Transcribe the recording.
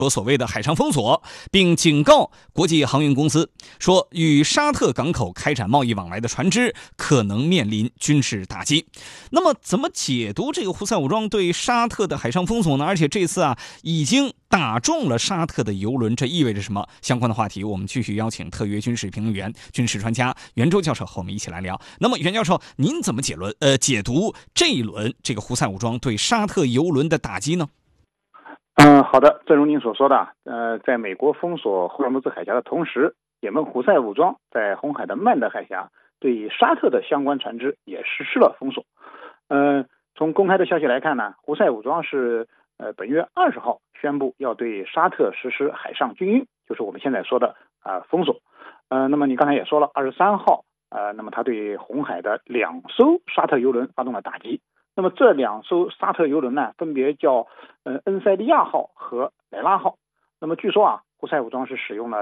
说所谓的海上封锁，并警告国际航运公司说，与沙特港口开展贸易往来的船只可能面临军事打击。那么，怎么解读这个胡塞武装对沙特的海上封锁呢？而且这次已经打中了沙特的油轮，这意味着什么？相关的话题，我们继续邀请特约军事评论员、军事专家袁周教授和我们一起来聊。那么，袁教授，您怎么解读这一轮这个胡塞武装对沙特油轮的打击呢？ 好的，正如您所说的，在美国封锁霍尔木兹海峡的同时，也门胡塞武装在红海的曼德海峡对沙特的相关船只也实施了封锁。从公开的消息来看呢，胡塞武装是本月20号宣布要对沙特实施海上军运，就是我们现在说的封锁。那么你刚才也说了，23号那么他对红海的2艘沙特油轮发动了打击。那么这2艘沙特油轮呢，分别叫恩塞利亚号和莱拉号。那么据说胡塞武装是使用了